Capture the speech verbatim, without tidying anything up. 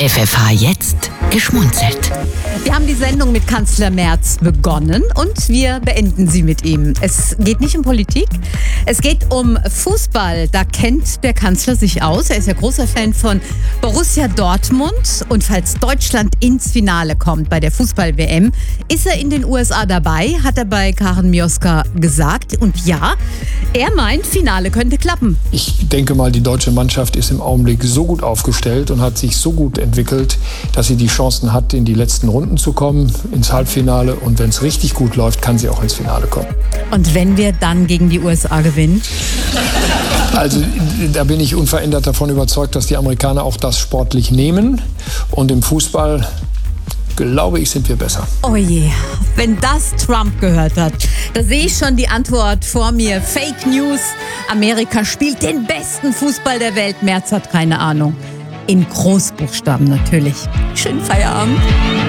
F F H jetzt geschmunzelt. Wir haben die Sendung mit Kanzler Merz begonnen und wir beenden sie mit ihm. Es geht nicht um Politik, es geht um Fußball. Da kennt der Kanzler sich aus. Er ist ja großer Fan von Borussia Dortmund. Und falls Deutschland ins Finale kommt bei der Fußball-W M, ist er in den U S A dabei, hat er bei Karen Mioska gesagt. Und ja, er meint, Finale könnte klappen. Ich denke mal, die deutsche Mannschaft ist im Augenblick so gut aufgestellt und hat sich so gut entwickelt, dass sie die Chancen hat, in die letzten Runden zu kommen, ins Halbfinale. Und wenn es richtig gut läuft, kann sie auch ins Finale kommen. Und wenn wir dann gegen die U S A gewinnen? Also da bin ich unverändert davon überzeugt, dass die Amerikaner auch das sportlich nehmen. Und im Fußball, glaube ich, sind wir besser. Oh je, wenn das Trump gehört hat, da sehe ich schon die Antwort vor mir. Fake News, Amerika spielt den besten Fußball der Welt. Merz hat keine Ahnung. In Großbuchstaben natürlich. Schönen Feierabend.